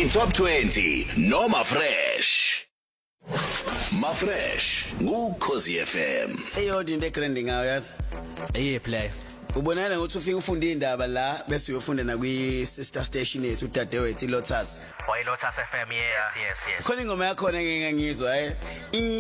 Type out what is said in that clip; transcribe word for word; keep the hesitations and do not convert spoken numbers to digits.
i-top twenty noma fresh. Mafresh ngukhosi F M. Eyodwa into egranding ngayo yazi. Eye play. Ubonana ukuthi ufika ufunda indaba la bese uyofunda na kwi sister station yethu udadewethu iLotus. Oh iLotus F M yes yes yes. Khona ingoma yakho ngeke ngizwa eh.